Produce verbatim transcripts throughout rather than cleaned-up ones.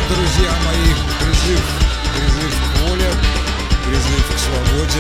друзья мои, призыв, призыв к воле, призыв к свободе.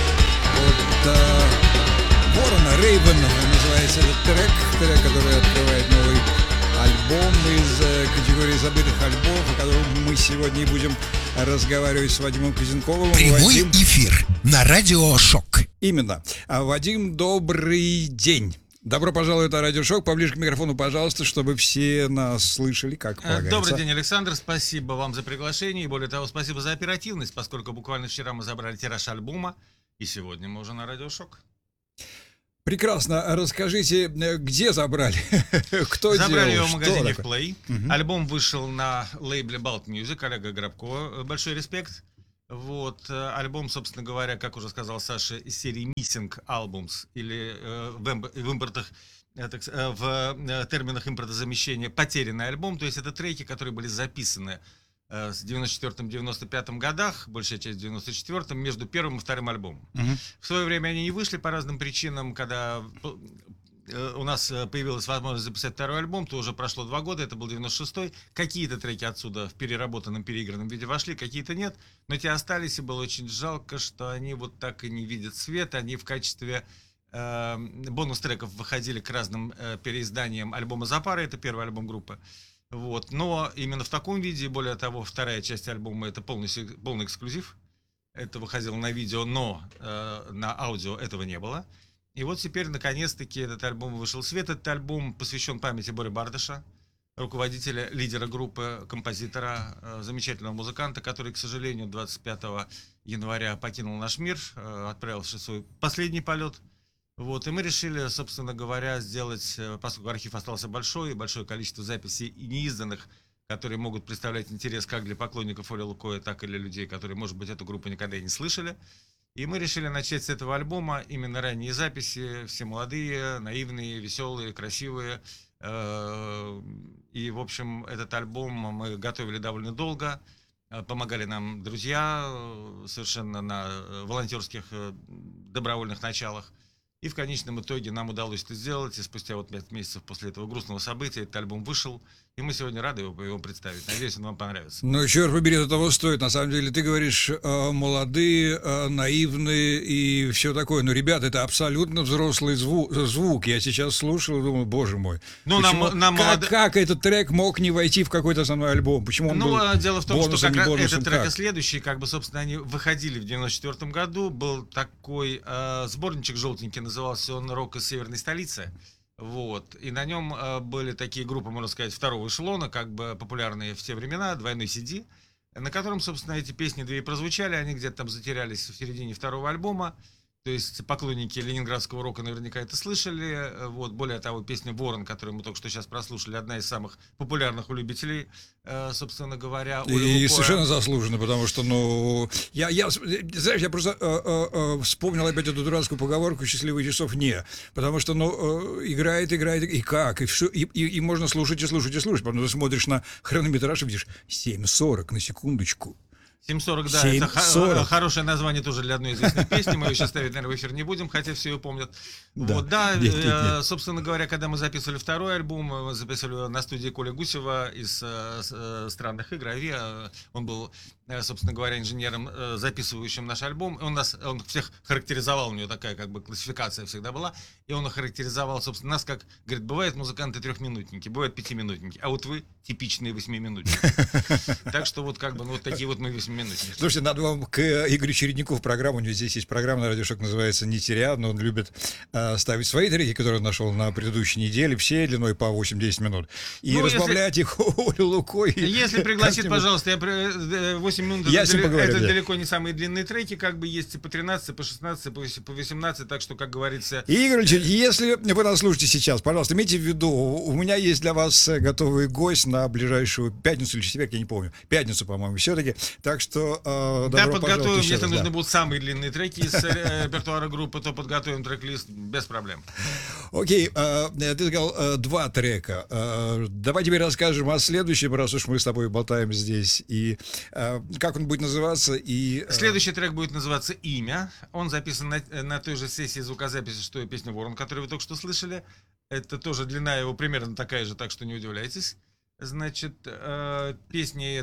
От э, Ворона Рейвен называется этот трек, трек, который открывает новый альбом из э, категории забытых альбомов, о котором мы сегодня и будем разговаривать с Вадимом Козенковым. Прямой Вадим... эфир на Радио Шок. Именно. Вадим, добрый день. Добро пожаловать на Радио Шок. Поближе к микрофону, пожалуйста, чтобы все нас слышали, как полагается. Добрый день, Александр. Спасибо вам за приглашение. И более того, спасибо за оперативность, поскольку буквально вчера мы забрали тираж альбома, и сегодня мы уже на Радио Шок. Прекрасно. Расскажите, где забрали? Кто забрали делал? его в магазине Что в Play. Угу. Альбом вышел на лейбле Balt Music, Олега Грабкова. Большой респект. Вот, альбом, собственно говоря, как уже сказал Саша, из серии Missing Albums, или э, в, в импортах, э, так, э, в э, терминах импортозамещения потерянный альбом, то есть это треки, которые были записаны э, с девяносто четвёртом — девяносто пятом годах, большая часть в девяносто четвёртом, между первым и вторым альбомом. Uh-huh. В свое время они не вышли по разным причинам, когда у нас появилась возможность записать второй альбом, то уже прошло два года, это был девяносто шестой. Какие-то треки отсюда в переработанном, переигранном виде вошли, какие-то нет, но те остались, и было очень жалко, что они вот так и не видят свет. Они в качестве э, бонус-треков выходили к разным э, переизданиям альбома «Запара», это первый альбом группы. Вот. Но именно в таком виде, более того, вторая часть альбома — это полный, полный эксклюзив. Это выходило на видео, но э, на аудио этого не было. И вот теперь, наконец-таки, этот альбом вышел в свет. Этот альбом посвящен памяти Бори Бардыша, руководителя, лидера группы, композитора, замечательного музыканта, который, к сожалению, двадцать пятого января покинул наш мир, отправился в свой последний полет. Вот, и мы решили, собственно говоря, сделать, поскольку архив остался большой, большое количество записей и неизданных, которые могут представлять интерес как для поклонников Оли Лукоя, так и для людей, которые, может быть, эту группу никогда и не слышали. И мы решили начать с этого альбома именно ранние записи, все молодые, наивные, веселые, красивые. И, в общем, этот альбом мы готовили довольно долго, помогали нам друзья совершенно на волонтерских добровольных началах. И в конечном итоге нам удалось это сделать, и спустя вот пять месяцев после этого грустного события этот альбом вышел, и мы сегодня рады его, его представить. Надеюсь, он вам понравится. Ну, черт побери, это того стоит. На самом деле, ты говоришь, э, молодые, э, наивные и все такое. Но, ребята, это абсолютно взрослый звук. звук. Я сейчас слушал и думал, боже мой. Ну, почему, нам, нам как, молод... как этот трек мог не войти в какой-то основной альбом? Почему он ну, был дело в том, бонусом, что как раз бонусом, этот трек как? и следующий, как бы, собственно, они выходили в девяносто четвёртом году. Был такой э, сборничек желтенький, назывался он «Рок из северной столицы». Вот. И на нем э, были такие группы, можно сказать, второго эшелона, как бы популярные в те времена, двойной си ди, на котором, собственно, эти песни две и прозвучали, они где-то там затерялись в середине второго альбома. То есть поклонники ленинградского рока наверняка это слышали. Вот. Более того, песня «Ворон», которую мы только что сейчас прослушали, одна из самых популярных у любителей, собственно говоря. И совершенно заслуженно, потому что, ну, я, я знаешь, я просто э, э, вспомнил опять эту дурацкую поговорку «счастливых часов не», потому что, ну, э, играет, играет, и как, и, все, и, и, и можно слушать, и слушать, и слушать, потому что ты смотришь на хронометраж и видишь семь сорок на секундочку. семь сорок, да, семь сорок. Это хорошее название тоже для одной известной песни. Мы ее сейчас ставить, наверное, в эфир не будем, хотя все ее помнят. Да, вот, да нет, нет, нет. Собственно говоря, когда мы записывали второй альбом, мы записывали его на студии Коли Гусева из э, «Странных игр», Авиа. Он был, собственно говоря, инженером, записывающим наш альбом. И он нас, он всех характеризовал, у него такая как бы классификация всегда была. И он охарактеризовал, собственно, нас как, говорит, бывают музыканты трехминутники, бывают пятиминутники, а вот вы типичные восьмиминутники. Так что вот как бы вот такие вот мы восьмиминутники. Слушайте, надо вам к Игорю Чередникову в программу, у него здесь есть программа на Радио Шок, называется «Не теря», но он любит э, ставить свои треки, которые он нашел на предыдущей неделе, все длиной по восемь-десять минут, и ну, разбавлять если, их Олей Лукой. Если пригласит, пожалуйста, я восемь минут, я это, поговорю, это да. далеко не самые длинные треки, как бы есть и по тринадцать, и по шестнадцать, и по восемнадцать, так что, как говорится... Игорь Ильич, если вы нас слушаете сейчас, пожалуйста, имейте в виду, у меня есть для вас готовый гость на ближайшую пятницу или четверг, я не помню, пятницу, по-моему, все-таки, так что э, да, подготовим, если раз, нужны да. будут самые длинные треки из репертуара группы, то подготовим трек-лист без проблем. Окей, э, ты сказал э, два трека, э, давай теперь расскажем о следующем, раз уж мы с тобой болтаем здесь, и э, как он будет называться. И, э... Следующий трек будет называться «Имя», он записан на, на той же сессии звукозаписи, что и песня «Ворон», которую вы только что слышали. Это тоже длина его примерно такая же, так что не удивляйтесь. Значит, э, песни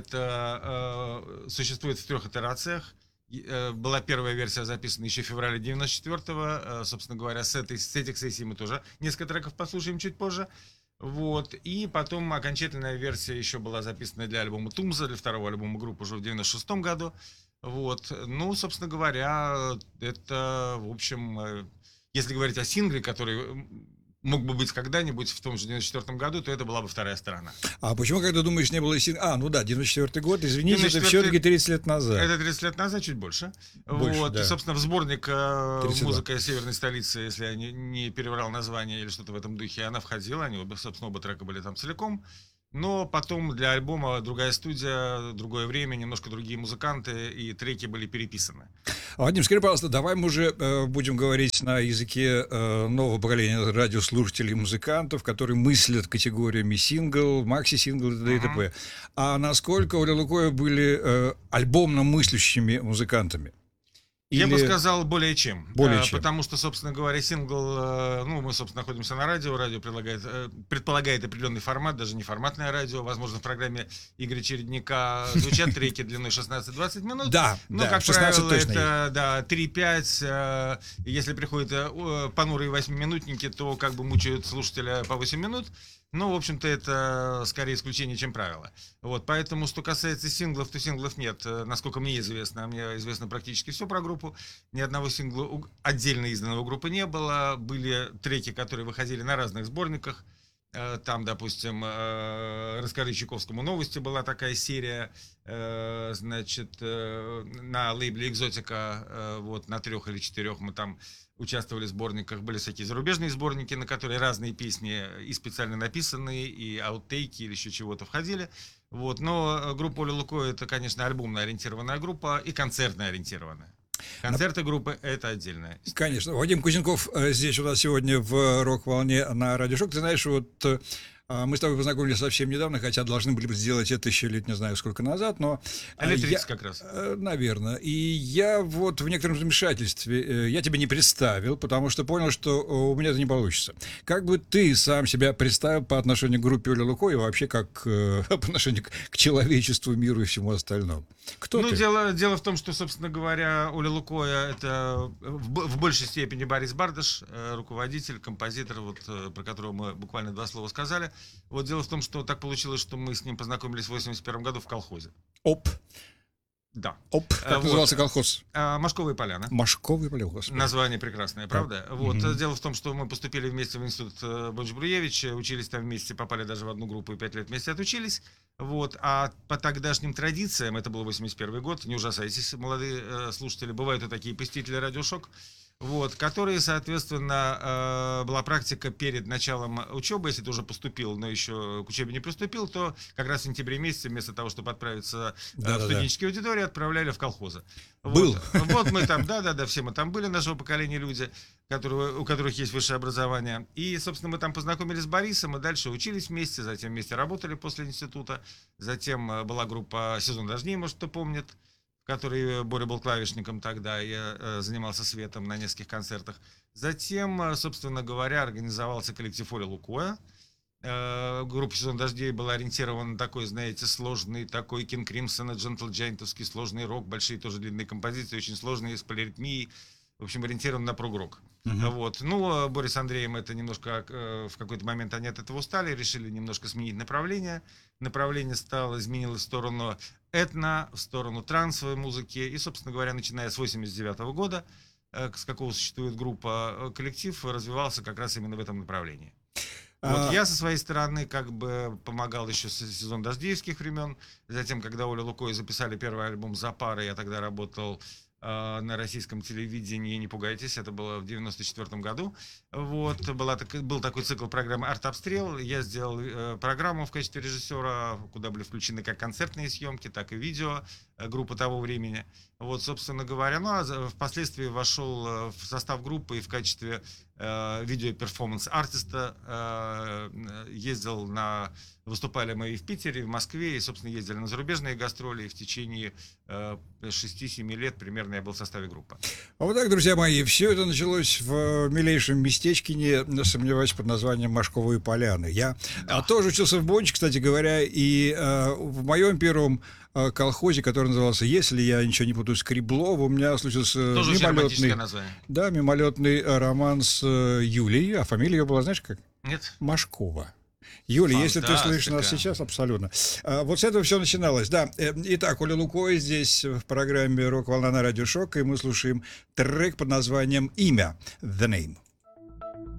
это э, существует в трех итерациях. Э, была первая версия записана еще в феврале девяносто четвёртого. Э, собственно говоря, с, этой, с этих сессий мы тоже несколько треков послушаем чуть позже. Вот. И потом окончательная версия еще была записана для альбома Тумза, для второго альбома группы уже в девяносто шестом году. Вот. Ну, собственно говоря, это, в общем, если говорить о сингле, который мог бы быть когда-нибудь в том же девяносто четвёртом году, то это была бы вторая сторона. А почему, когда думаешь, не было сингла? А, ну да, девяносто четвёртый год, извините, это девяносто четвёртый все-таки тридцать лет назад. Это тридцать лет назад, чуть больше. Больше, вот. да. И, собственно, в сборник э, тридцать два. «Музыка из северной столицы», если я не, не переврал название или что-то в этом духе, она входила, они, оба, собственно, оба трека были там целиком. Но потом для альбома другая студия, другое время, немножко другие музыканты, и треки были переписаны. Вадим, скажи, пожалуйста, давай мы уже э, будем говорить на языке э, нового поколения радиослушателей и музыкантов, которые мыслят категориями сингл, макси-сингл и т.д. и т.п. А насколько у Лилукоя были э, альбомно мыслящими музыкантами? Я Или... бы сказал, более чем. Более а, чем. Потому что, собственно говоря, сингл, э, ну, мы, собственно, находимся на радио, радио предлагает, э, предполагает определенный формат, даже не форматное радио. Возможно, в программе Игоря Чередника звучат треки длиной шестнадцать-двадцать минут. Да, Но, да, как шестнадцать правило, точно это да, три-пять. Э, если приходят э, понурые восьмиминутники, то как бы мучают слушателя по восемь минут. Ну, в общем-то, это скорее исключение, чем правило. Вот, поэтому, что касается синглов, то синглов нет. Насколько мне известно, а мне известно практически все про группу. Ни одного сингла отдельно изданного группы не было. Были треки, которые выходили на разных сборниках. Там, допустим, «Расскажи Чайковскому новости» была такая серия, значит, на лейбле «Экзотика», вот, на трех или четырех мы там участвовали в сборниках, были всякие зарубежные сборники, на которые разные песни и специально написанные, и аутейки, или еще чего-то входили. Вот. Но группа Лилукоя — это, конечно, альбомно ориентированная группа и концертно ориентированная. Концерты группы — это отдельная история. Конечно. Вадим Кузенков здесь у нас сегодня в «Рок-волне» на Радио Шок. Ты знаешь, вот мы с тобой познакомились совсем недавно, хотя должны были бы сделать это еще лет не знаю сколько назад, но... Лет тридцать я, как раз. Наверное. И я вот в некотором замешательстве, я тебя не представил, потому что понял, что у меня это не получится. Как бы ты сам себя представил по отношению к группе Лилукоя и вообще как по отношению к человечеству, миру и всему остальному? Кто ну, ты? Дело, дело в том, что, собственно говоря, у Лилукоя это в, в большей степени Борис Бардаш, руководитель, композитор, вот, про которого мы буквально два слова сказали. Вот дело в том, что так получилось, что мы с ним познакомились в восемьдесят первом году в колхозе. Оп. Да. Оп. Как вот. назывался колхоз? Машковые поляна. Машковые поляна, господи. Название прекрасное, правда? Да. Вот. Угу. Дело в том, что мы поступили вместе в институт Бонч-Бруевича, учились там вместе, попали даже в одну группу и пять лет вместе отучились. Вот. А по тогдашним традициям, это был восемьдесят первый год, не ужасайтесь, молодые э, слушатели, бывают и такие посетители Радио Шок, вот, которые, соответственно, э, была практика перед началом учебы, если ты уже поступил, но еще к учебе не приступил, то как раз в сентябре месяце, вместо того, чтобы отправиться да, в да, студенческие да. аудитории, отправляли в колхозы. Был. Вот, вот мы там, да-да-да, все мы там были, нашего поколения люди, которые, у которых есть высшее образование. И, собственно, мы там познакомились с Борисом, и дальше учились вместе, затем вместе работали после института. Затем была группа «Сезон дождей», может, кто помнит, в которой Боря был клавишником тогда, я э, занимался светом на нескольких концертах. Затем, собственно говоря, организовался коллектив Оля Лукоя. Э, группа «Сезон дождей» была ориентирована на такой, знаете, сложный, такой Кинг Кримсон, Джентл Джайнтовский сложный рок, большие тоже длинные композиции, очень сложные, с полиритмией. В общем, ориентирован на прогрок. Uh-huh. Вот. Ну, Борис с Андреем это немножко э, в какой-то момент они от этого устали, решили немножко сменить направление. Направление стало, изменилось в сторону этно, в сторону трансовой музыки. И, собственно говоря, начиная с восемьдесят девятого года, э, с какого существует группа, коллектив развивался как раз именно в этом направлении. Вот а... я со своей стороны как бы помогал еще с сезон дождеевских времен. Затем, когда Оля Лукоя записали первый альбом «За парой», я тогда работал на российском телевидении, не пугайтесь, это было в девяносто четвёртом году. Вот, была, был такой цикл программы «Арт-обстрел». Я сделал э, программу в качестве режиссера, куда были включены как концертные съемки, так и видео э, группы того времени. Вот, собственно говоря, ну а впоследствии вошел в состав группы и в качестве э, видео-перформанс-артиста, э, ездил на... Выступали мы и в Питере, и в Москве, и, собственно, ездили на зарубежные гастроли, и в течение э, шести-семи лет примерно я был в составе группы. А вот так, друзья мои, все это началось в милейшем местечке, не сомневаюсь, под названием Машковые Поляны. Я да. тоже учился в Бонче, кстати говоря, и э, в моем первом э, колхозе, который назывался, если я ничего не путаю, Скреблов, у меня случился тоже мимолетный, да, мимолетный роман с э, Юлей, а фамилия ее была, знаешь как? Нет. Машкова. Юля, если ты слышишь нас сейчас, абсолютно. А, вот с этого все начиналось, да. Итак, Оля Лукой здесь в программе «Рок-волна» на Радио Шок, и мы слушаем трек под названием «Имя», «The Name».